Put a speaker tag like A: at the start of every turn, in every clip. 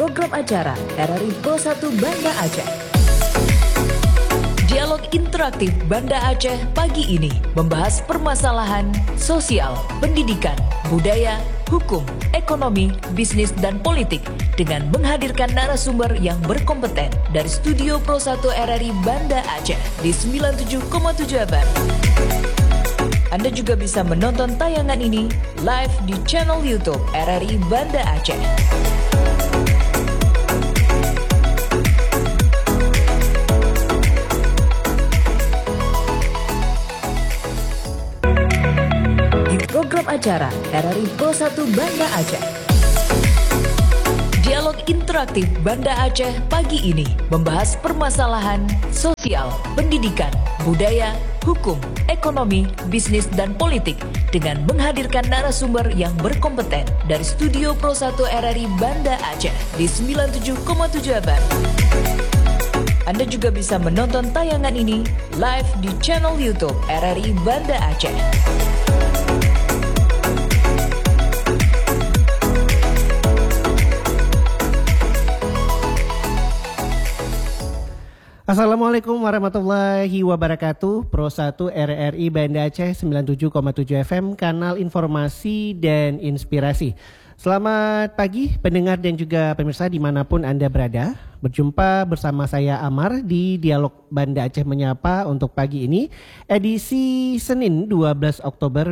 A: program acara RRI Pro 1 Banda Aceh. Dialog interaktif Banda Aceh pagi ini membahas permasalahan sosial, pendidikan, budaya, hukum, ekonomi, bisnis, dan politik dengan menghadirkan narasumber yang berkompeten dari Studio Pro 1 RRI Banda Aceh di 97,7 FM. Anda juga bisa menonton tayangan ini live di channel YouTube RRI Banda Aceh. Di program acara RRI Pro 1 Banda Aceh. Dialog interaktif Banda Aceh pagi ini membahas permasalahan sosial, pendidikan, budaya, hukum, ekonomi, bisnis, dan politik dengan menghadirkan narasumber yang berkompeten dari Studio Pro 1 RRI Banda Aceh di 97,7 FM. Anda juga bisa menonton tayangan ini live di channel YouTube RRI Banda Aceh.
B: Assalamualaikum warahmatullahi wabarakatuh. Pro 1 RRI Banda Aceh 97,7 FM, kanal informasi dan inspirasi. Selamat pagi pendengar dan juga pemirsa dimanapun Anda berada. Berjumpa bersama saya Amar di Dialog Banda Aceh Menyapa untuk pagi ini, edisi Senin 12 Oktober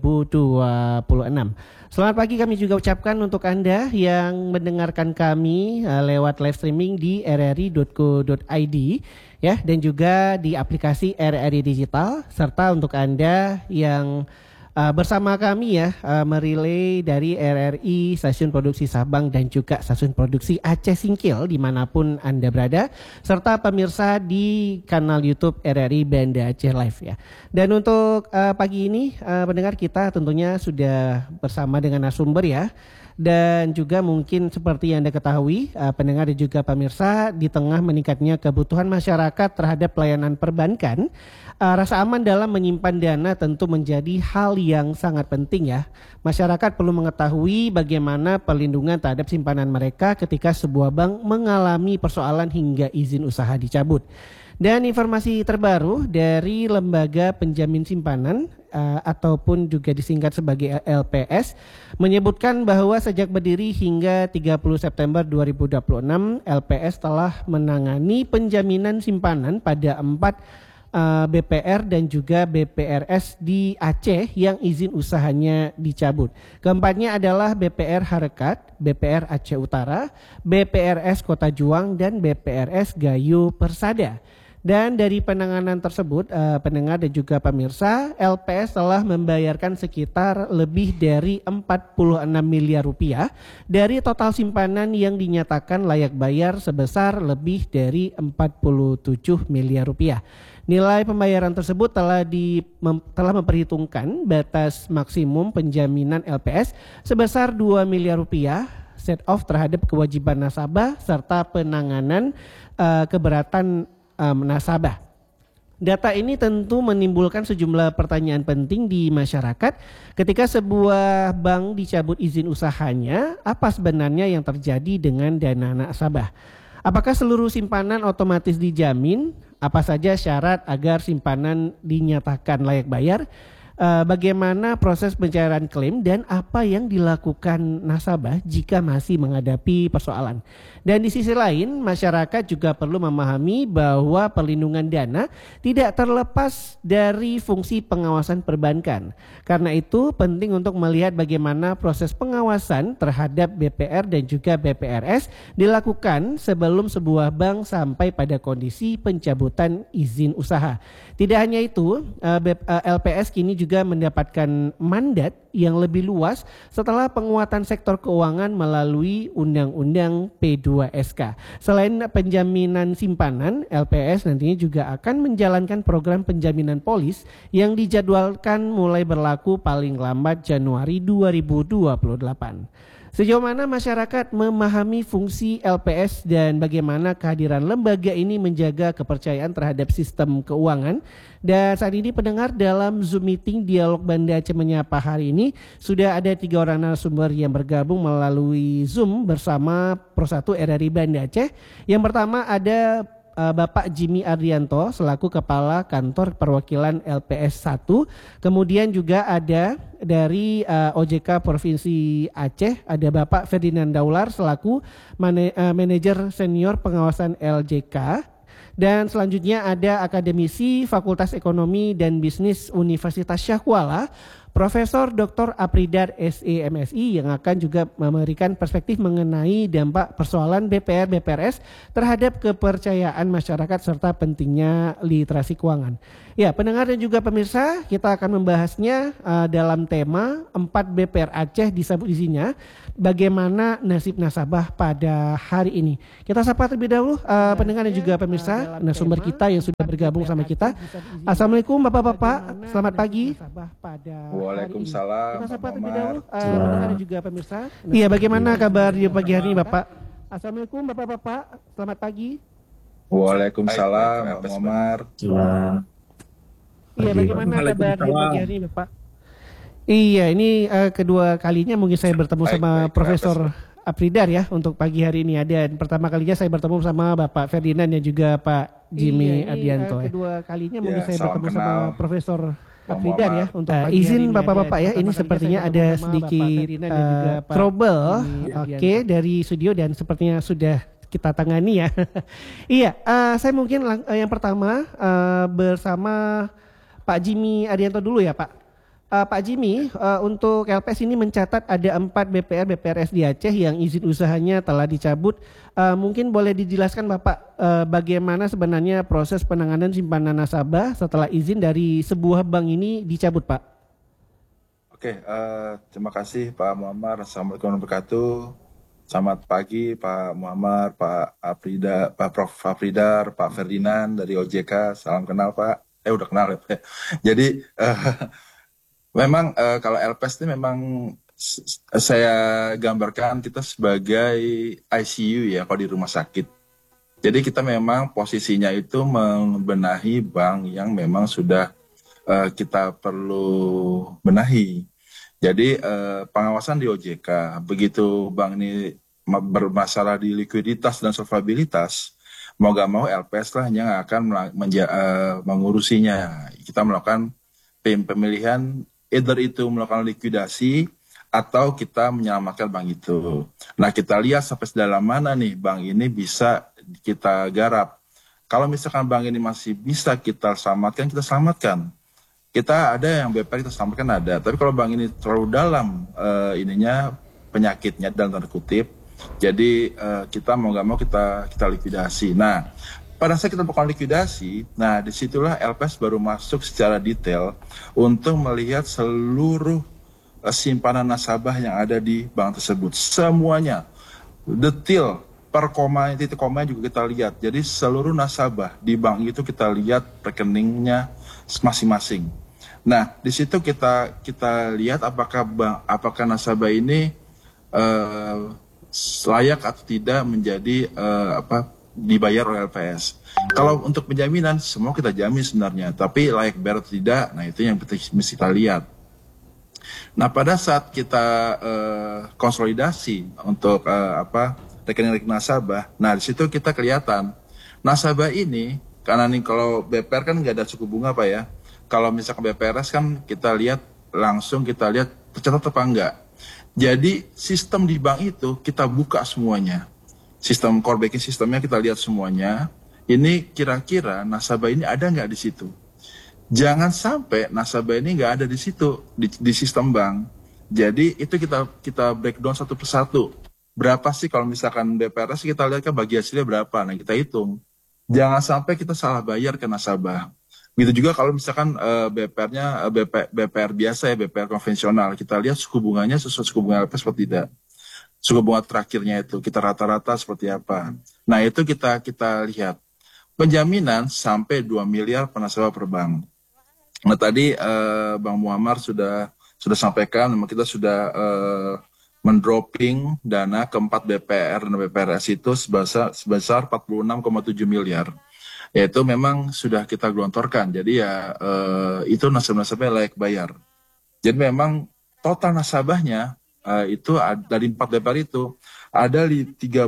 B: 2026. Selamat pagi kami juga ucapkan untuk Anda yang mendengarkan kami lewat live streaming di rri.co.id ya, dan juga di aplikasi RRI Digital, serta untuk Anda yang bersama kami ya merelay dari RRI, Stasiun Produksi Sabang dan juga Stasiun Produksi Aceh Singkil dimanapun Anda berada, serta pemirsa di kanal YouTube RRI Banda Aceh Live ya. Dan untuk pagi ini pendengar kita tentunya sudah bersama dengan narasumber ya. Dan juga mungkin seperti yang Anda ketahui pendengar dan juga pemirsa, di tengah meningkatnya kebutuhan masyarakat terhadap pelayanan perbankan, rasa aman dalam menyimpan dana tentu menjadi hal yang sangat penting ya. Masyarakat perlu mengetahui bagaimana perlindungan terhadap simpanan mereka ketika sebuah bank mengalami persoalan hingga izin usaha dicabut. Dan informasi terbaru dari Lembaga Penjamin Simpanan ataupun juga disingkat sebagai LPS menyebutkan bahwa sejak berdiri hingga 30 September 2026 LPS telah menangani penjaminan simpanan pada 4 BPR dan juga BPRS di Aceh yang izin usahanya dicabut. Keempatnya adalah BPR Harekat, BPR Aceh Utara, BPRS Kota Juang, dan BPRS Gayo Persada. Dan dari penanganan tersebut, pendengar dan juga pemirsa, LPS telah membayarkan sekitar lebih dari 46 miliar rupiah dari total simpanan yang dinyatakan layak bayar sebesar lebih dari 47 miliar rupiah. Nilai pembayaran tersebut telah memperhitungkan batas maksimum penjaminan LPS sebesar 2 miliar rupiah, set off terhadap kewajiban nasabah serta penanganan keberatan nasabah. Data ini tentu menimbulkan sejumlah pertanyaan penting di masyarakat. Ketika sebuah bank dicabut izin usahanya, apa sebenarnya yang terjadi dengan dana nasabah? Apakah seluruh simpanan otomatis dijamin? Apa saja syarat agar simpanan dinyatakan layak bayar? Bagaimana proses pencairan klaim dan apa yang dilakukan nasabah jika masih menghadapi persoalan. Dan di sisi lain, masyarakat juga perlu memahami bahwa perlindungan dana tidak terlepas dari fungsi pengawasan perbankan. Karena itu penting untuk melihat bagaimana proses pengawasan terhadap BPR dan juga BPRS dilakukan sebelum sebuah bank sampai pada kondisi pencabutan izin usaha. Tidak hanya itu, LPS kini juga mendapatkan mandat yang lebih luas setelah penguatan sektor keuangan melalui Undang-Undang P2SK. Selain penjaminan simpanan, LPS nantinya juga akan menjalankan program penjaminan polis yang dijadwalkan mulai berlaku paling lambat Januari 2028. Sejauh mana masyarakat memahami fungsi LPS dan bagaimana kehadiran lembaga ini menjaga kepercayaan terhadap sistem keuangan? Dan saat ini pendengar dalam Zoom meeting Dialog Banda Aceh Menyapa hari ini sudah ada 3 orang narasumber yang bergabung melalui Zoom bersama Pro1 RRI Banda Aceh. Yang pertama ada Bapak Jimmy Adrianto selaku Kepala Kantor Perwakilan LPS 1. Kemudian juga ada dari OJK Provinsi Aceh ada Bapak Ferdinand Daular selaku Manajer Senior Pengawasan LJK. Dan selanjutnya ada akademisi Fakultas Ekonomi dan Bisnis Universitas Syahkuala, Profesor Dr. Apridar SEMSI yang akan juga memberikan perspektif mengenai dampak persoalan BPR BPRS terhadap kepercayaan masyarakat serta pentingnya literasi keuangan. Ya, pendengar dan juga pemirsa, kita akan membahasnya dalam tema 4 BPR Aceh disebut isinya, bagaimana nasib nasabah pada hari ini. Kita sapa terlebih dahulu pendengar dan juga pemirsa, narasumber kita yang sudah bergabung sama kita. Assalamualaikum Bapak-bapak, selamat pagi.
C: Waalaikumsalam.
B: Kita sapa terlebih dahulu pendengar dan juga pemirsa. Iya, bagaimana kabar di pagi hari ini Bapak? Assalamualaikum Bapak-bapak, selamat pagi.
C: Waalaikumsalam, Pak Muhammad.
B: Iya, bagaimana kabar di pagi hari ini Bapak? Iya, ini kedua kalinya mungkin saya bertemu sama Profesor Apridar ya untuk pagi hari ini. Dan pertama kalinya saya bertemu sama Bapak Ferdinand dan juga Pak Jimmy Adrianto. Kedua kalinya mungkin saya bertemu sama Profesor Apridar ya untuk izin Bapak-bapak ya. Ini sepertinya ada sedikit trouble dari studio dan sepertinya sudah kita tangani ya. Iya, saya mungkin yang pertama bersama Pak Jimmy Adrianto dulu ya Pak. Pak Jimmy, untuk LPS ini mencatat ada 4 BPR BPRS di Aceh yang izin usahanya telah dicabut. Mungkin boleh dijelaskan Bapak bagaimana sebenarnya proses penanganan simpanan nasabah setelah izin dari sebuah bank ini dicabut Pak?
C: Oke, terima kasih Pak Muhammad. Assalamualaikum warahmatullahi wabarakatuh. Selamat pagi Pak Muhammad, Pak Apridar, Pak Prof Apridar, Pak Ferdinand dari OJK. Salam kenal Pak. Udah kenal ya Pak. Jadi memang kalau LPS ini memang saya gambarkan kita sebagai ICU ya kalau di rumah sakit. Jadi kita memang posisinya itu membenahi bank yang memang sudah kita perlu benahi. Jadi pengawasan di OJK, begitu bank ini bermasalah di likuiditas dan solvabilitas, mau gak mau LPS lah yang akan mengurusinya. Kita melakukan pemilihan, either itu melakukan likuidasi atau kita menyelamatkan bank itu. Nah kita lihat sampai sedalam mana nih bank ini bisa kita garap. Kalau misalkan bank ini masih bisa kita selamatkan, kita selamatkan. Kita ada yang BPR kita selamatkan ada. Tapi kalau bank ini terlalu dalam penyakitnya dalam tanda kutip, jadi kita mau gak mau kita likuidasi. Nah pada saat kita melakukan likuidasi, nah disitulah LPS baru masuk secara detail untuk melihat seluruh simpanan nasabah yang ada di bank tersebut. Semuanya, detail, per koma, titik koma juga kita lihat. Jadi seluruh nasabah di bank itu kita lihat rekeningnya masing-masing. Nah di situ kita lihat apakah nasabah ini layak atau tidak menjadi dibayar oleh LPS. Kalau untuk penjaminan semua kita jamin sebenarnya, tapi layak bayar atau tidak, nah itu yang mesti kita lihat. Nah pada saat kita konsolidasi untuk rekening nasabah, nah di situ kita kelihatan nasabah ini karena nih kalau BPR kan nggak ada suku bunga Pak ya. Kalau misalkan BPRS kan kita lihat langsung tercatat apa enggak. Jadi sistem di bank itu kita buka semuanya. Sistem core banking sistemnya kita lihat semuanya. Ini kira-kira nasabah ini ada nggak di situ? Jangan sampai nasabah ini nggak ada di situ di sistem bank. Jadi itu kita breakdown satu persatu. Berapa sih kalau misalkan BPRS kita lihat kan bagi hasilnya berapa? Nah kita hitung. Jangan sampai kita salah bayar ke nasabah. Begitu juga kalau misalkan BPR-nya BPR biasa ya, BPR konvensional, kita lihat suku bunganya sesuai suku bunga LPS atau tidak. Suku bunga terakhirnya itu kita rata-rata seperti apa. Nah itu kita lihat. Penjaminan sampai 2 miliar per nasabah per bank. Nah tadi Bang Muhammad sudah sampaikan, memang kita sudah mendropping dana ke 4 BPR dan BPRS itu sebesar 46,7 miliar. Yaitu memang sudah kita gelontorkan. Jadi ya itu nasabah-nasabah layak bayar. Jadi memang total nasabahnya itu dari 4 BPR itu ada di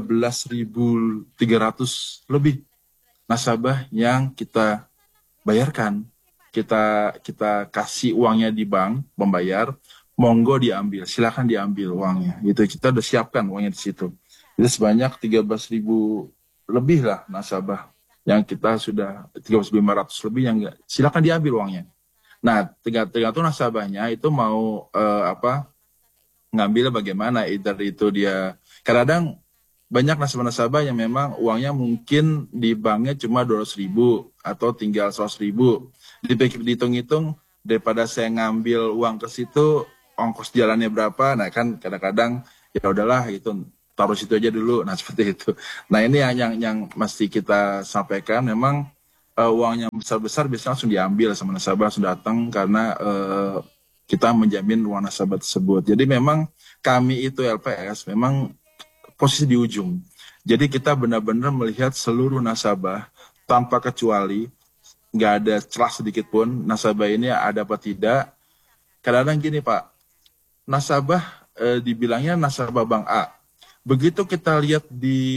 C: 13.300 lebih nasabah yang kita bayarkan. Kita kasih uangnya di bank membayar, monggo diambil, silakan diambil uangnya. Gitu, kita udah siapkan uangnya di situ. Itu sebanyak 13.000 lebih lah nasabah yang kita sudah 13.500 lebih yang silakan diambil uangnya. Nah, tergantung nasabahnya itu mau ngambil bagaimana, either itu dia kadang banyak nasabah-nasabah yang memang uangnya mungkin di banknya cuma 200.000 atau tinggal 100.000. Dihitung-hitung daripada saya ngambil uang ke situ, ongkos jalannya berapa, nah kan kadang-kadang ya udahlah itu taruh situ aja dulu, nah seperti itu. Nah ini yang mesti kita sampaikan, memang uang yang besar-besar biasanya langsung diambil sama nasabah, langsung datang karena kita menjamin uang nasabah tersebut. Jadi memang kami itu LPS memang posisi di ujung. Jadi kita benar-benar melihat seluruh nasabah tanpa kecuali, nggak ada celah sedikit pun nasabah ini ada apa tidak. Kadang-kadang gini Pak, nasabah dibilangnya nasabah Bank A. Begitu kita lihat di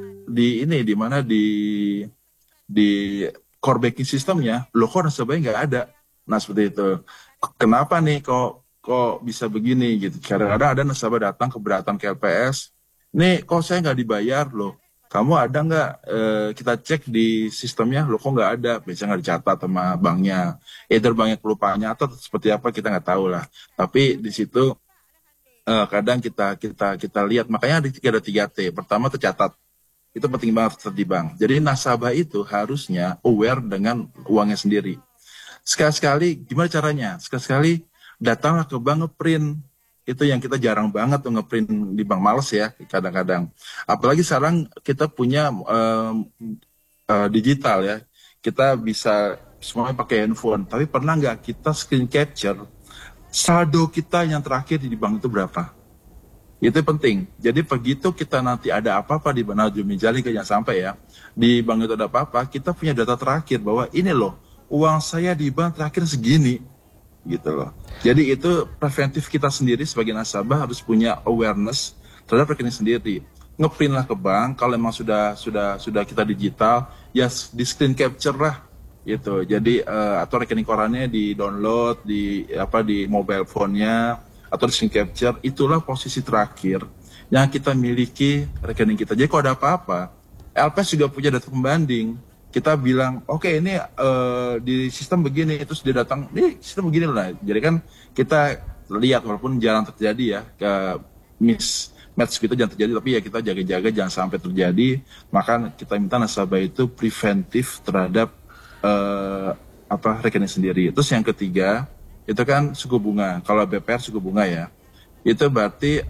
C: core banking sistemnya, loh kok nasabahnya nggak ada. Nah seperti itu. Kenapa nih kok bisa begini gitu? Kadang-kadang ada nasabah datang keberatan ke LPS. Nih kok saya nggak dibayar loh, kamu ada nggak, kita cek di sistemnya, loh kok nggak ada, biasanya nggak dicatat sama banknya, either banknya kelupanya atau seperti apa kita nggak tahu lah. Tapi di situ kadang kita lihat, makanya ada 3T. Pertama tercatat, itu penting banget di bank. Jadi nasabah itu harusnya aware dengan uangnya sendiri. Sekali-sekali gimana caranya? Sekali-sekali datanglah ke bank ngeprint. Itu yang kita jarang banget tuh ngeprint di bank, males ya kadang-kadang. Apalagi sekarang kita punya digital ya, kita bisa semuanya pakai handphone. Tapi pernah nggak kita screen capture saldo kita yang terakhir di bank itu berapa? Itu penting. Jadi begitu kita nanti ada apa-apa di bank Najumi Jali, jangan sampai ya di bank itu ada apa-apa, kita punya data terakhir bahwa ini loh uang saya di bank terakhir segini. Gitu loh. Jadi itu preventif kita sendiri sebagai nasabah harus punya awareness terhadap rekening sendiri. Ngeprintlah ke bank kalau memang sudah kita digital, ya di screen capture lah gitu. Jadi atau rekening korannya di download di mobile phone-nya atau di screen capture, itulah posisi terakhir yang kita miliki rekening kita. Jadi kalau ada apa-apa, LPS juga punya data pembanding. Kita bilang, oke, ini di sistem begini, terus dia datang, ini sistem begini lah. Jadi kan kita lihat, walaupun jarang terjadi ya, ke mismatch gitu jangan terjadi, tapi ya kita jaga-jaga jangan sampai terjadi. Maka kita minta nasabah itu preventif terhadap rekening sendiri. Terus yang ketiga, itu kan suku bunga. Kalau BPR suku bunga ya, itu berarti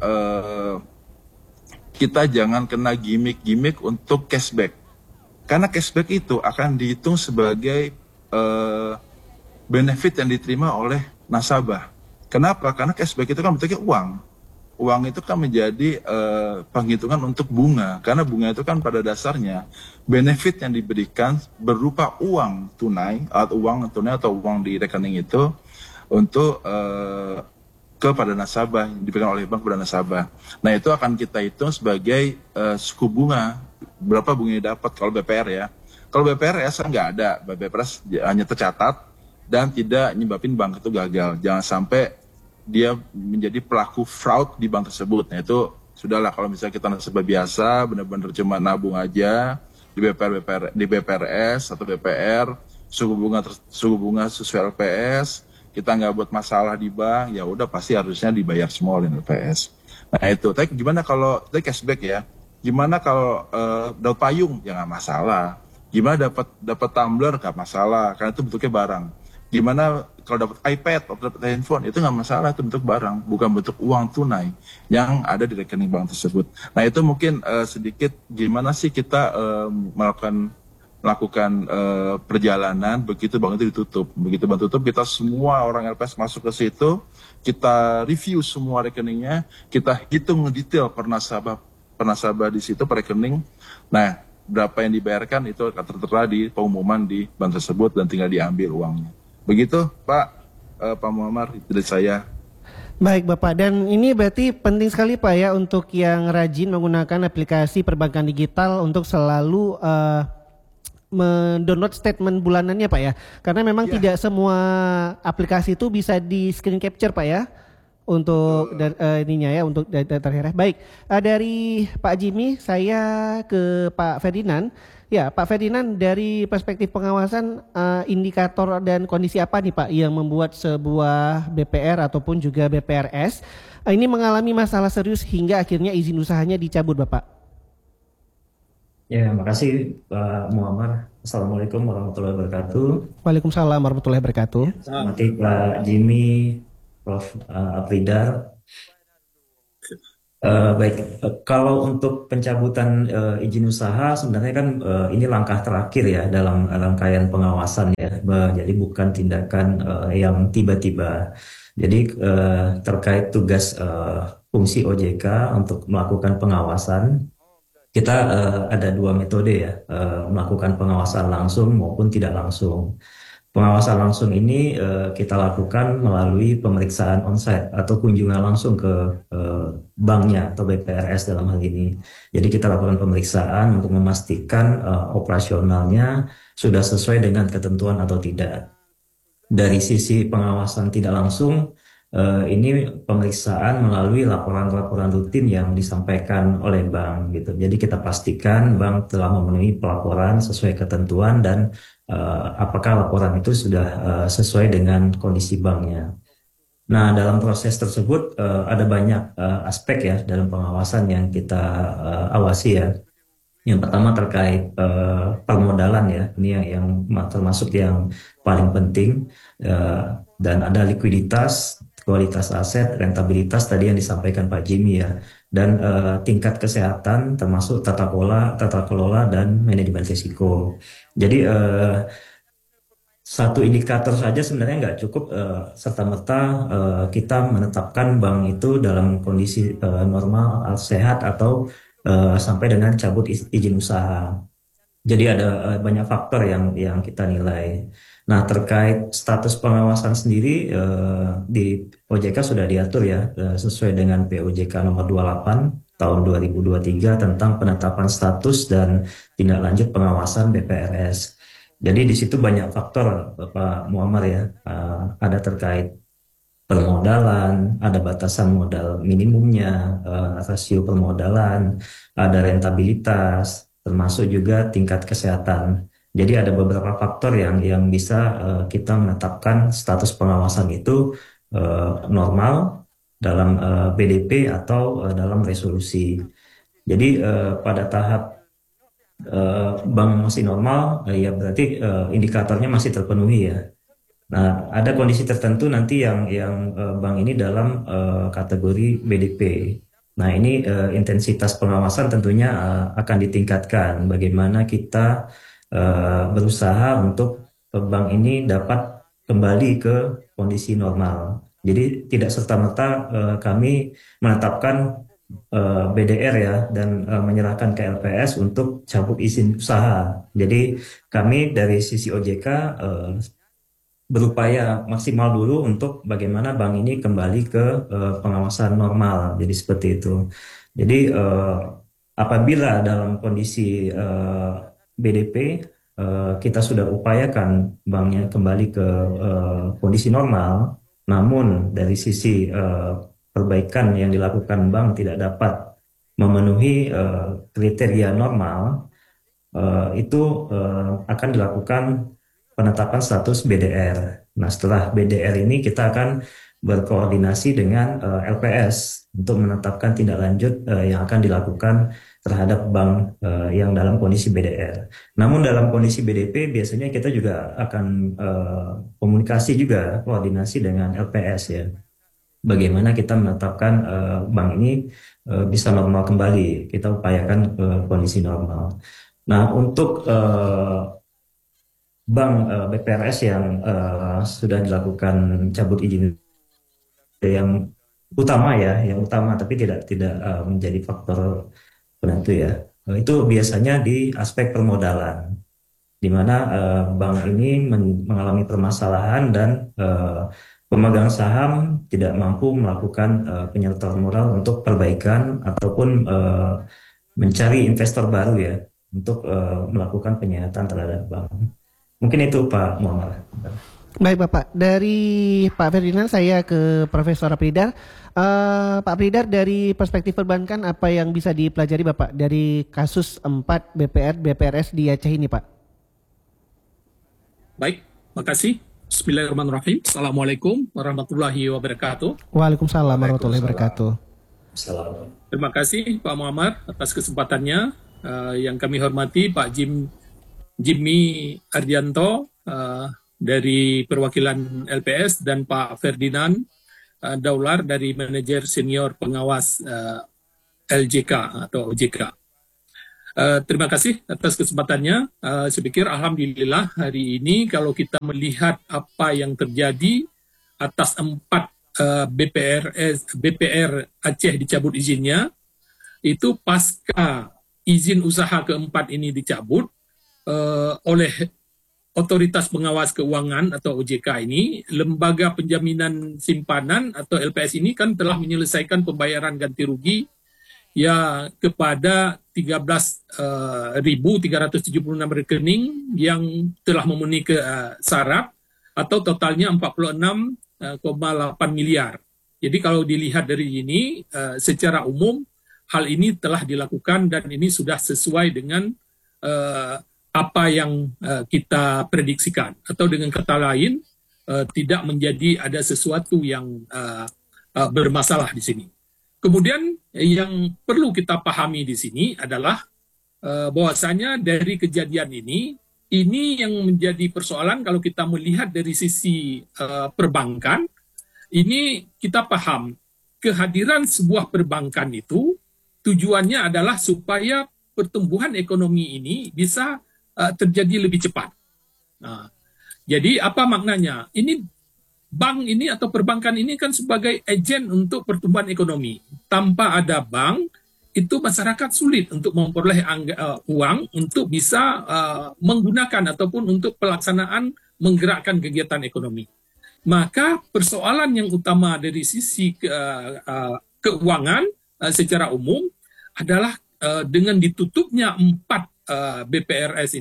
C: kita jangan kena gimmick-gimmick untuk cashback. Karena cashback itu akan dihitung sebagai benefit yang diterima oleh nasabah. Kenapa? Karena cashback itu kan bentuknya uang. Uang itu kan menjadi penghitungan untuk bunga. Karena bunga itu kan pada dasarnya benefit yang diberikan berupa uang tunai atau uang di rekening itu untuk kepada nasabah, yang diberikan oleh bank kepada nasabah. Nah itu akan kita hitung sebagai suku bunga. Berapa bunganya dapat kalau BPR ya. Kalau BPRS kan nggak ada, BPRS hanya tercatat dan tidak nyebabin bank itu gagal. Jangan sampai dia menjadi pelaku fraud di bank tersebut. Nah itu sudahlah, kalau misalnya kita nasabah biasa, benar-benar cuma nabung aja di BPRS atau BPR, suku bunga sesuai LPS, kita nggak buat masalah di bank, ya udah pasti harusnya dibayar semua oleh LPS. Nah itu, tapi gimana kalau cashback ya? Gimana kalau dapat payung? Ya nggak masalah. Gimana dapat tumbler? Nggak masalah, karena itu bentuknya barang. Gimana kalau dapat iPad atau dapat handphone? Itu nggak masalah, itu bentuk barang, bukan bentuk uang tunai yang ada di rekening bank tersebut. Nah itu mungkin sedikit gimana sih kita melakukan melakukan perjalanan, begitu bank itu ditutup. Begitu bank tutup, kita semua orang LPS masuk ke situ, kita review semua rekeningnya, kita hitung detail per nasabah di situ per rekening. Nah, berapa yang dibayarkan itu akan tertera di pengumuman di bank tersebut dan tinggal diambil uangnya. Begitu, Pak Muammar, itu dari saya.
B: Baik Bapak, dan ini berarti penting sekali Pak ya untuk yang rajin menggunakan aplikasi perbankan digital untuk selalu mendownload statement bulanannya Pak ya. Karena memang tidak semua aplikasi itu bisa di screen capture Pak ya. Untuk ininya ya, untuk data terakhir. Baik, dari Pak Jimmy saya ke Pak Ferdinand. Ya, Pak Ferdinand, dari perspektif pengawasan, indikator dan kondisi apa nih Pak yang membuat sebuah BPR ataupun juga BPRS ini mengalami masalah serius hingga akhirnya izin usahanya dicabut Bapak?
D: Ya, makasih Pak Muammar. Assalamualaikum warahmatullahi wabarakatuh.
B: Waalaikumsalam warahmatullahi wabarakatuh.
D: Selamat pagi Pak Jimmy, Prof. Afrida. Baik, kalau untuk pencabutan izin usaha sebenarnya kan ini langkah terakhir ya dalam rangkaian pengawasan ya, jadi bukan tindakan yang tiba-tiba. Jadi terkait tugas fungsi OJK untuk melakukan pengawasan, kita ada dua metode ya, melakukan pengawasan langsung maupun tidak langsung. Pengawasan langsung ini kita lakukan melalui pemeriksaan onsite atau kunjungan langsung ke banknya atau BPRS dalam hal ini. Jadi kita lakukan pemeriksaan untuk memastikan operasionalnya sudah sesuai dengan ketentuan atau tidak. Dari sisi pengawasan tidak langsung, ini pemeriksaan melalui laporan-laporan rutin yang disampaikan oleh bank gitu. Jadi kita pastikan bank telah memenuhi pelaporan sesuai ketentuan dan apakah laporan itu sudah sesuai dengan kondisi banknya. Nah, dalam proses tersebut ada banyak aspek ya dalam pengawasan yang kita awasi ya. Yang pertama terkait permodalan ya, ini yang termasuk yang paling penting, dan ada likuiditas, kualitas aset, rentabilitas tadi yang disampaikan Pak Jimmy ya, dan tingkat kesehatan termasuk tata kelola dan manajemen risiko. Jadi satu indikator saja sebenarnya nggak cukup serta-merta kita menetapkan bank itu dalam kondisi normal, sehat atau sampai dengan cabut izin usaha. Jadi ada banyak faktor yang kita nilai. Nah, terkait status pengawasan sendiri di OJK sudah diatur ya sesuai dengan POJK nomor 28 tahun 2023 tentang penetapan status dan tindak lanjut pengawasan BPRS. Jadi di situ banyak faktor Pak Muammar ya, ada terkait permodalan, ada batasan modal minimumnya, rasio permodalan, ada rentabilitas, termasuk juga tingkat kesehatan. Jadi ada beberapa faktor yang bisa kita menetapkan status pengawasan itu normal dalam BDP atau dalam resolusi. Jadi pada tahap bank masih normal, ya berarti indikatornya masih terpenuhi ya. Nah, ada kondisi tertentu nanti yang bank ini dalam kategori BDP. Nah, ini intensitas pengawasan tentunya akan ditingkatkan. Bagaimana kita berusaha untuk bank ini dapat kembali ke kondisi normal. Jadi tidak serta-merta kami menetapkan BDR ya dan menyerahkan ke LPS untuk cabut izin usaha. Jadi kami dari sisi OJK berupaya maksimal dulu untuk bagaimana bank ini kembali ke pengawasan normal. Jadi seperti itu. Jadi apabila dalam kondisi BDP kita sudah upayakan banknya kembali ke kondisi normal, namun dari sisi perbaikan yang dilakukan bank tidak dapat memenuhi kriteria normal, itu akan dilakukan penetapan status BDR. Nah, setelah BDR ini kita akan berkoordinasi dengan LPS untuk menetapkan tindak lanjut yang akan dilakukan terhadap bank yang dalam kondisi BDR. Namun dalam kondisi BDP biasanya kita juga akan komunikasi juga, koordinasi dengan LPS ya. Bagaimana kita menetapkan bank ini bisa normal kembali, kita upayakan kondisi normal. Nah, untuk bank BPRS yang sudah dilakukan cabut izin yang utama ya, yang utama tapi tidak tidak menjadi faktor penentu ya. Itu biasanya di aspek permodalan, di mana bank ini mengalami permasalahan dan pemegang saham tidak mampu melakukan penyertaan modal untuk perbaikan ataupun mencari investor baru ya untuk melakukan penyihatan terhadap bank. Mungkin itu Pak Muhammad.
B: Baik Bapak, dari Pak Ferdinand saya ke Profesor Apridar. Pak Apridar, dari perspektif perbankan apa yang bisa dipelajari Bapak dari kasus 4 BPRS di Aceh ini Pak?
E: Baik, makasih. Bismillahirrahmanirrahim. Assalamualaikum warahmatullahi wabarakatuh.
B: Waalaikumsalam warahmatullahi wabarakatuh.
D: Assalamualaikum.
E: Terima kasih Pak Muhammad atas kesempatannya. Yang kami hormati Pak Jimmy Ardianto dari perwakilan LPS dan Pak Ferdinand Daular dari manajer senior pengawas LJK atau OJK. Terima kasih atas kesempatannya. Saya pikir alhamdulillah hari ini kalau kita melihat apa yang terjadi atas 4 BPR Aceh dicabut izinnya, itu pasca izin usaha keempat ini dicabut oleh Otoritas Pengawas Keuangan atau OJK ini, Lembaga Penjaminan Simpanan atau LPS ini kan telah menyelesaikan pembayaran ganti rugi ya kepada 13.376 rekening yang telah memenuhi syarat atau totalnya 46,8 miliar. Jadi kalau dilihat dari ini secara umum hal ini telah dilakukan dan ini sudah sesuai dengan apa yang kita prediksikan, atau dengan kata lain tidak menjadi ada sesuatu yang bermasalah di sini. Kemudian yang perlu kita pahami di sini adalah bahwasanya dari kejadian ini yang menjadi persoalan kalau kita melihat dari sisi perbankan. Ini kita paham kehadiran sebuah perbankan itu tujuannya adalah supaya pertumbuhan ekonomi ini bisa terjadi lebih cepat. Nah, jadi apa maknanya? Ini bank ini atau perbankan ini kan sebagai agen untuk pertumbuhan ekonomi. Tanpa ada bank, itu masyarakat sulit untuk memperoleh uang untuk bisa menggunakan ataupun untuk pelaksanaan menggerakkan kegiatan ekonomi. Maka persoalan yang utama dari sisi keuangan secara umum adalah dengan ditutupnya 4 BPRS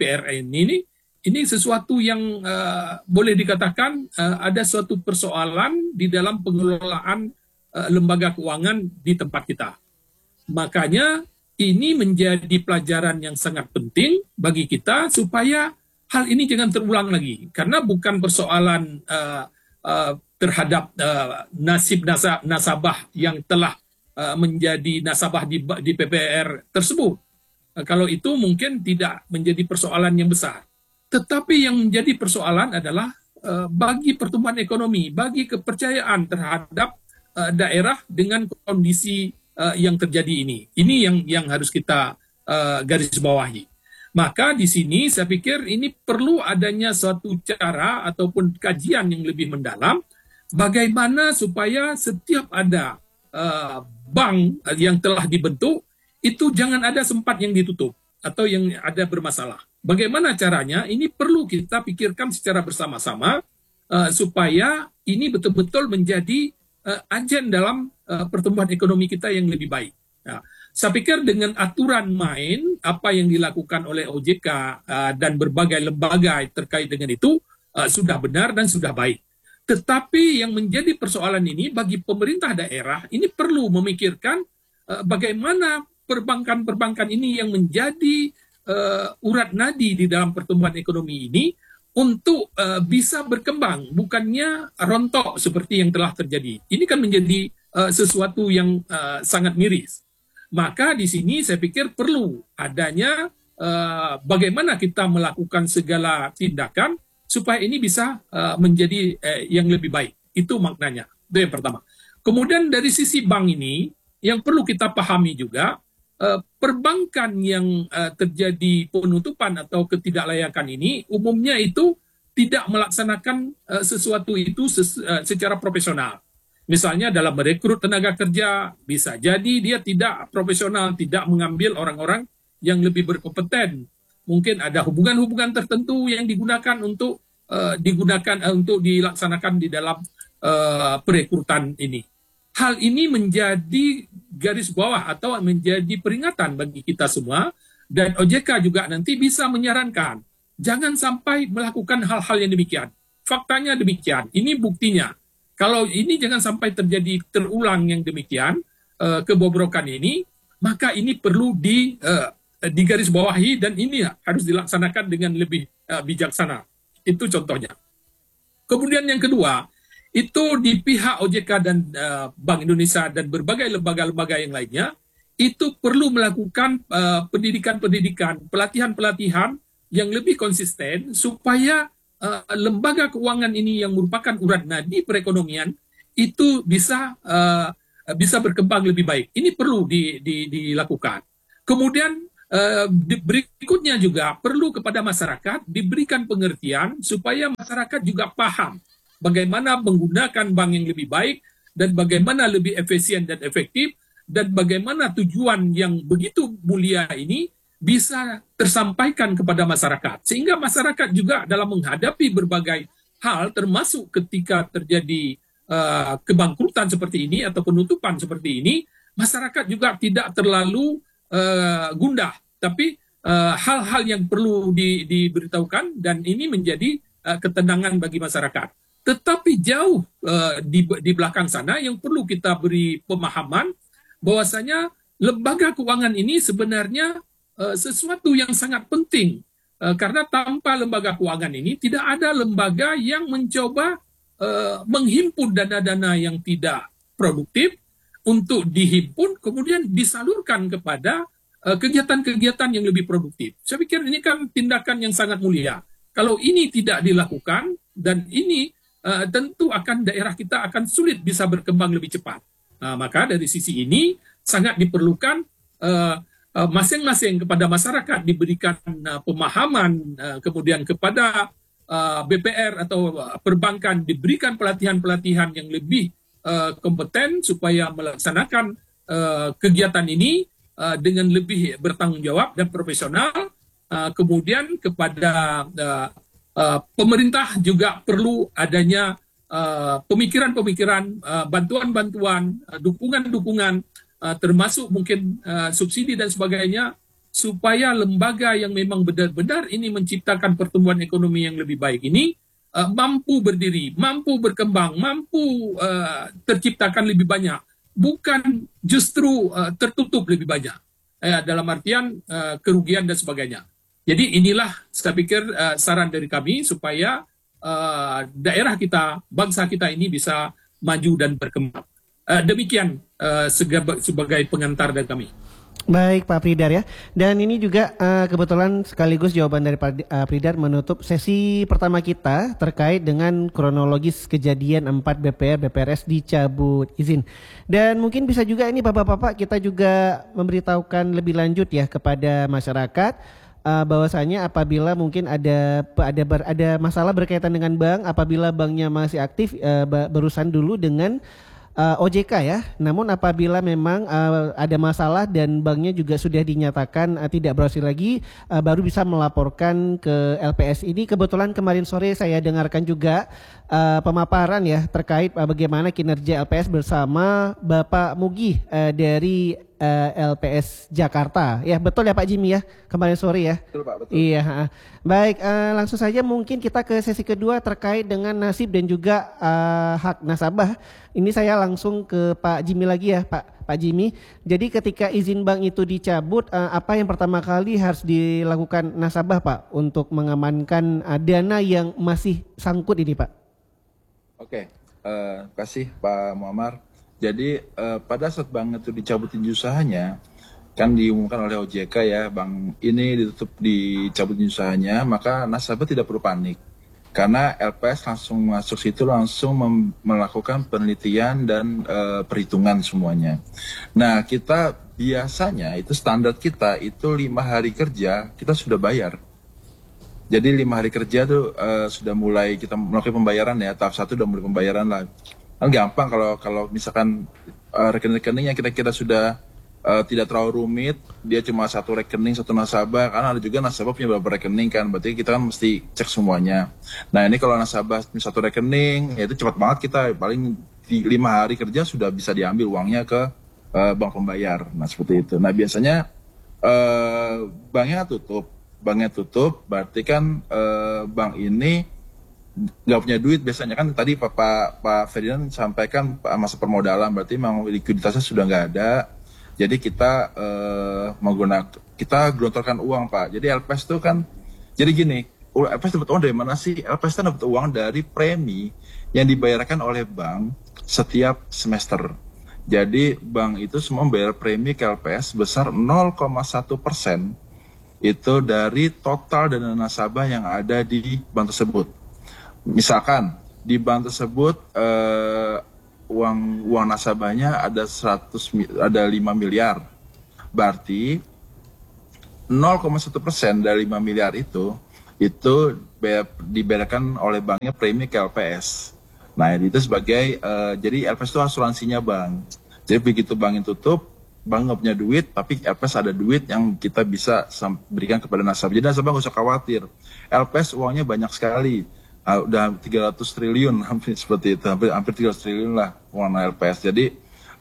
E: ini sesuatu yang boleh dikatakan ada suatu persoalan di dalam pengelolaan lembaga keuangan di tempat kita. Makanya ini menjadi pelajaran yang sangat penting bagi kita supaya hal ini jangan terulang lagi. Karena bukan persoalan terhadap nasib nasabah yang telah menjadi nasabah di PPR tersebut. Kalau itu mungkin tidak menjadi persoalan yang besar. Tetapi yang menjadi persoalan adalah bagi pertumbuhan ekonomi, bagi kepercayaan terhadap daerah dengan kondisi yang terjadi ini. Ini yang harus kita garis bawahi. Maka di sini saya pikir ini perlu adanya suatu cara ataupun kajian yang lebih mendalam bagaimana supaya setiap ada bank yang telah dibentuk itu jangan ada sempat yang ditutup atau yang ada bermasalah. Bagaimana caranya? Ini perlu kita pikirkan secara bersama-sama supaya ini betul-betul menjadi agen dalam pertumbuhan ekonomi kita yang lebih baik. Nah, saya pikir dengan aturan main apa yang dilakukan oleh OJK dan berbagai lembaga terkait dengan itu sudah benar dan sudah baik. Tetapi yang menjadi persoalan ini bagi pemerintah daerah ini perlu memikirkan bagaimana perbankan-perbankan ini yang menjadi urat nadi di dalam pertumbuhan ekonomi ini untuk bisa berkembang, bukannya rontok seperti yang telah terjadi. Ini kan menjadi sesuatu yang sangat miris. Maka di sini saya pikir perlu adanya bagaimana kita melakukan segala tindakan supaya ini bisa menjadi yang lebih baik. Itu maknanya. Itu yang pertama. Kemudian dari sisi bank ini, yang perlu kita pahami juga, perbankan yang terjadi penutupan atau ketidaklayakan ini umumnya itu tidak melaksanakan sesuatu itu secara profesional. Misalnya dalam merekrut tenaga kerja, bisa jadi dia tidak profesional, tidak mengambil orang-orang yang lebih berkompeten. Mungkin ada hubungan-hubungan tertentu yang digunakan untuk dilaksanakan di dalam perekrutan ini. Hal ini menjadi garis bawah atau menjadi peringatan bagi kita semua, dan OJK juga nanti bisa menyarankan jangan sampai melakukan hal-hal yang demikian. Faktanya demikian, ini buktinya. Kalau ini jangan sampai terulang yang demikian, kebobrokan ini, maka ini perlu digarisbawahi dan ini harus dilaksanakan dengan lebih bijaksana. Itu contohnya. Kemudian yang kedua, itu di pihak OJK dan Bank Indonesia dan berbagai lembaga-lembaga yang lainnya, itu perlu melakukan pendidikan-pendidikan, pelatihan-pelatihan yang lebih konsisten supaya lembaga keuangan ini yang merupakan urat nadi perekonomian itu bisa berkembang lebih baik. Ini perlu dilakukan. Kemudian berikutnya juga perlu kepada masyarakat diberikan pengertian supaya masyarakat juga paham bagaimana menggunakan bank yang lebih baik dan bagaimana lebih efisien dan efektif dan bagaimana tujuan yang begitu mulia ini bisa tersampaikan kepada masyarakat. Sehingga masyarakat juga dalam menghadapi berbagai hal, termasuk ketika terjadi kebangkrutan seperti ini atau penutupan seperti ini, masyarakat juga tidak terlalu gundah. Tapi hal-hal yang perlu diberitahukan dan ini menjadi ketenangan bagi masyarakat. Tetapi jauh di belakang sana yang perlu kita beri pemahaman bahwasanya lembaga keuangan ini sebenarnya sesuatu yang sangat penting karena tanpa lembaga keuangan ini tidak ada lembaga yang mencoba menghimpun dana-dana yang tidak produktif untuk dihimpun kemudian disalurkan kepada kegiatan-kegiatan yang lebih produktif. Saya pikir ini kan tindakan yang sangat mulia. Kalau ini tidak dilakukan dan ini tentu akan daerah kita akan sulit bisa berkembang lebih cepat. Maka dari sisi ini sangat diperlukan masing-masing kepada masyarakat diberikan pemahaman, kemudian kepada BPR atau perbankan diberikan pelatihan-pelatihan yang lebih kompeten supaya melaksanakan kegiatan ini dengan lebih bertanggung jawab dan profesional. Kemudian kepada pemerintah juga perlu adanya pemikiran-pemikiran, bantuan-bantuan, dukungan-dukungan, termasuk mungkin subsidi dan sebagainya, supaya lembaga yang memang benar-benar ini menciptakan pertumbuhan ekonomi yang lebih baik ini mampu berdiri, mampu berkembang, mampu terciptakan lebih banyak, bukan justru tertutup lebih banyak, dalam artian kerugian dan sebagainya. Jadi inilah saya pikir saran dari kami supaya daerah kita, bangsa kita ini bisa maju dan berkembang. Demikian sebagai pengantar dari kami.
B: Baik Pak Pridhar ya. Dan ini juga kebetulan sekaligus jawaban dari Pak Pridhar menutup sesi pertama kita terkait dengan kronologis kejadian 4 BPRS dicabut izin. Dan mungkin bisa juga ini Bapak-bapak kita juga memberitahukan lebih lanjut ya kepada masyarakat bahwasanya apabila mungkin ada masalah berkaitan dengan bank, apabila banknya masih aktif berurusan dulu dengan OJK ya. Namun apabila memang ada masalah dan banknya juga sudah dinyatakan tidak berhasil lagi, baru bisa melaporkan ke LPS. Ini kebetulan kemarin sore saya dengarkan juga pemaparan ya terkait bagaimana kinerja LPS bersama Bapak Mugi dari LPS Jakarta. Ya betul ya Pak Jimmy ya kemarin sore ya.
C: Betul Pak, betul.
B: Iya. Baik, langsung saja mungkin kita ke sesi kedua terkait dengan nasib dan juga hak nasabah. Ini saya langsung ke Pak Jimmy lagi ya Pak Jimmy. Jadi ketika izin bank itu dicabut, apa yang pertama kali harus dilakukan nasabah Pak untuk mengamankan dana yang masih sangkut ini Pak?
C: Oke, terima kasih Pak Muammar. Jadi pada saat bank itu dicabut izin usahanya, kan diumumkan oleh OJK ya, bank ini dicabut izin usahanya, maka nasabah tidak perlu panik. Karena LPS langsung masuk situ, langsung melakukan penelitian dan perhitungan semuanya. Nah, kita biasanya itu standar kita itu 5 hari kerja kita sudah bayar. Jadi 5 hari kerja tuh sudah mulai kita melakukan pembayaran ya. Tahap 1 udah mulai pembayaran lah. Kan gampang kalau misalkan rekening-rekening yang kita sudah tidak terlalu rumit, dia cuma satu rekening satu nasabah. Karena ada juga nasabah punya beberapa rekening kan, berarti kita kan mesti cek semuanya. Nah ini kalau nasabah satu rekening, ya itu cepat banget, kita paling 5 hari kerja sudah bisa diambil uangnya ke bank pembayar. Nah seperti itu. Nah biasanya banknya tutup, berarti kan bank ini nggak punya duit biasanya kan. Tadi Pak Ferdinand sampaikan masa permodalan, berarti memang likuiditasnya sudah nggak ada. Jadi kita kita gelontorkan uang Pak. Jadi LPS itu kan, jadi gini, LPS dapat uang dari mana sih? LPS itu dapat uang dari premi yang dibayarkan oleh bank setiap semester. Jadi bank itu semua membayar premi ke LPS sebesar 0,1% itu dari total dana nasabah yang ada di bank tersebut. Misalkan di bank tersebut uang nasabahnya ada 5 miliar. Berarti 0,1% dari 5 miliar itu dibayarkan oleh banknya premi ke LPS. Nah itu sebagai jadi LPS itu asuransinya bank. Jadi begitu bank yang tutup, bank nggak punya duit, tapi LPS ada duit yang kita bisa berikan kepada nasabah. Jadi nasabah nggak usah khawatir. LPS uangnya banyak sekali, udah 300 triliun hampir seperti itu, hampir 300 triliun lah uang LPS. Jadi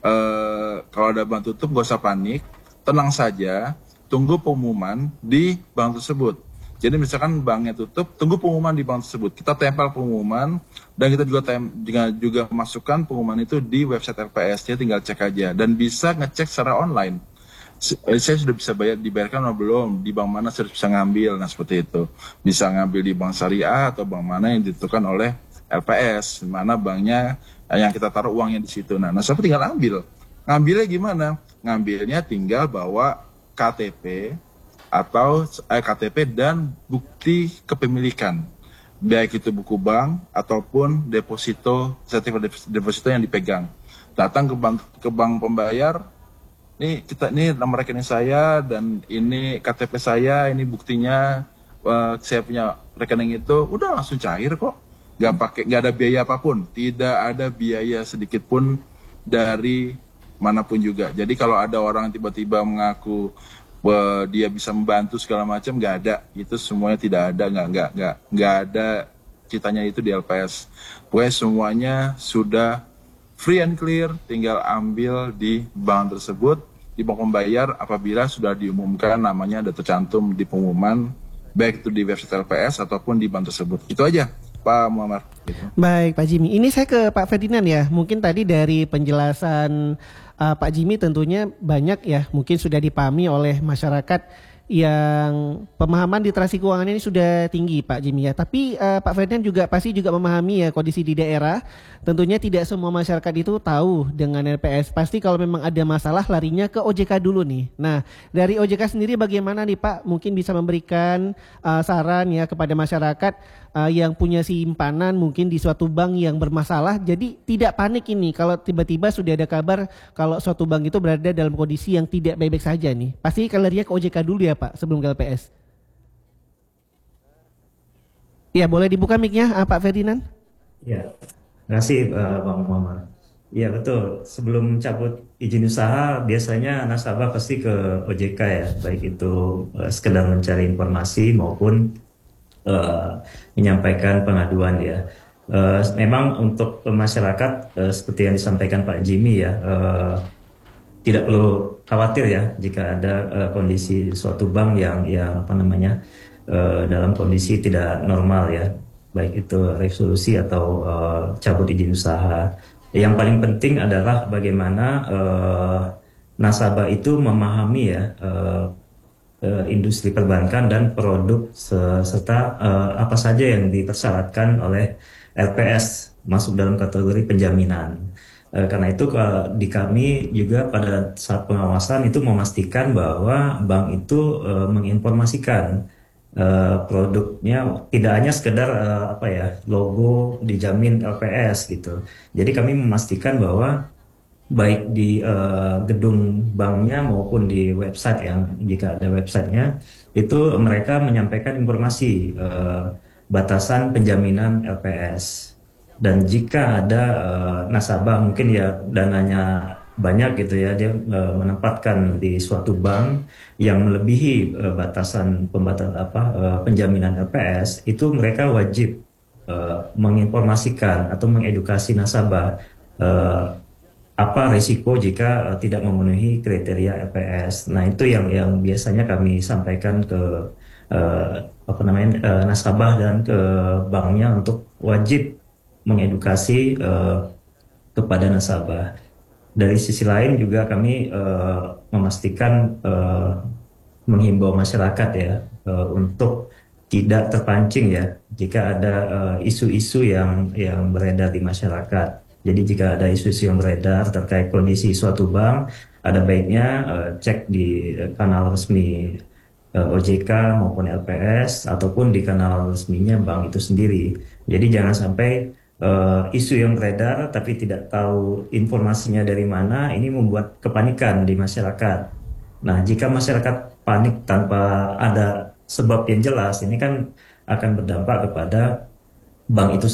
C: kalau ada bank tutup nggak usah panik, tenang saja, tunggu pengumuman di bank tersebut. Jadi misalkan banknya tutup, tunggu pengumuman di bank tersebut. Kita tempel pengumuman dan kita juga masukkan pengumuman itu di website LPS. Jadi tinggal cek aja dan bisa ngecek secara online. Saya sudah bisa dibayarkan atau belum, di bank mana saya bisa ngambil. Nah seperti itu. Bisa ngambil di bank syariah atau bank mana yang ditentukan oleh LPS, mana banknya yang kita taruh uangnya di situ. Nah saya tinggal ambil. Ngambilnya gimana? Ngambilnya tinggal bawa KTP atau KTP dan bukti kepemilikan, baik itu buku bank ataupun sertifikat deposito yang dipegang. Datang ke bank pembayar, ini nomor rekening saya dan ini KTP saya, ini buktinya, saya punya rekening itu, udah langsung cair kok, nggak ada biaya apapun, tidak ada biaya sedikit pun dari manapun juga. Jadi kalau ada orang tiba-tiba mengaku dia bisa membantu segala macam, nggak ada, itu semuanya tidak ada, nggak ada ceritanya itu di LPS. Pokoknya semuanya sudah free and clear, tinggal ambil di bank tersebut, di bank pembayar apabila sudah diumumkan namanya ada tercantum di pengumuman, baik itu di website LPS ataupun di bank tersebut. Itu aja Pak Muhammad.
B: Baik Pak Jimmy, ini saya ke Pak Ferdinand ya. Mungkin tadi dari penjelasan Pak Jimmy tentunya banyak ya, mungkin sudah dipahami oleh masyarakat yang pemahaman literasi keuangan ini sudah tinggi Pak Jimmy ya. Tapi Pak Ferdinand juga pasti juga memahami ya kondisi di daerah. Tentunya tidak semua masyarakat itu tahu dengan LPS. Pasti kalau memang ada masalah larinya ke OJK dulu nih. Nah dari OJK sendiri bagaimana nih Pak? Mungkin bisa memberikan saran ya kepada masyarakat yang punya simpanan mungkin di suatu bank yang bermasalah. Jadi tidak panik ini kalau tiba-tiba sudah ada kabar kalau suatu bank itu berada dalam kondisi yang tidak baik-baik saja nih. Pasti larinya ke OJK dulu ya Pak sebelum ke LPS. Ya boleh dibuka mic-nya Pak Ferdinand.
D: Ya, terima kasih Bang Muhammad. Ya betul, sebelum cabut izin usaha biasanya nasabah pasti ke OJK ya, baik itu sekedar mencari informasi maupun menyampaikan pengaduan ya. Memang untuk masyarakat seperti yang disampaikan Pak Jimmy ya, tidak perlu khawatir ya jika ada kondisi suatu bank yang dalam kondisi tidak normal ya, baik itu resolusi atau cabut izin usaha. Yang paling penting adalah bagaimana nasabah itu memahami ya industri perbankan dan produk serta apa saja yang dipersyaratkan oleh LPS masuk dalam kategori penjaminan. Karena itu di kami juga pada saat pengawasan itu memastikan bahwa bank itu menginformasikan produknya tidak hanya sekedar logo dijamin LPS gitu. Jadi kami memastikan bahwa baik di gedung banknya maupun di website yang jika ada websitenya itu mereka menyampaikan informasi batasan penjaminan LPS dan jika ada nasabah mungkin ya dananya banyak gitu ya dia menempatkan di suatu bank yang melebihi batasan penjaminan LPS itu mereka wajib menginformasikan atau mengedukasi nasabah eh, apa risiko jika tidak memenuhi kriteria LPS. Nah, itu yang biasanya kami sampaikan ke nasabah dan ke banknya untuk wajib mengedukasi kepada nasabah. Dari sisi lain juga kami memastikan menghimbau masyarakat ya untuk tidak terpancing ya jika ada isu-isu yang beredar di masyarakat. Jadi jika ada isu-isu yang beredar terkait kondisi suatu bank, ada baiknya cek di kanal resmi OJK maupun LPS ataupun di kanal resminya bank itu sendiri. Jadi jangan sampai isu yang beredar tapi tidak tahu informasinya dari mana, ini membuat kepanikan di masyarakat. Nah, jika masyarakat panik tanpa ada sebab yang jelas, ini kan akan berdampak kepada bank itu